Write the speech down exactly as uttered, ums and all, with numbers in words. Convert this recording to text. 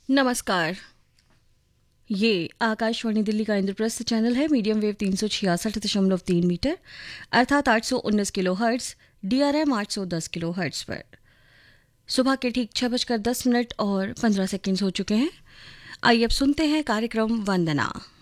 नमस्कार। ये आकाशवाणी दिल्ली का इंद्रप्रस्थ चैनल है। मीडियम वेव तीन सौ छियासठ दशमलव तीन मीटर अर्थात आठ सौ उन्नीस kilo hertz, D R M आठ सौ दस किलो हर्ट्स पर सुबह के ठीक छः बजकर दस मिनट और पंद्रह सेकेंड्स हो चुके हैं। आइए अब सुनते हैं कार्यक्रम वंदना।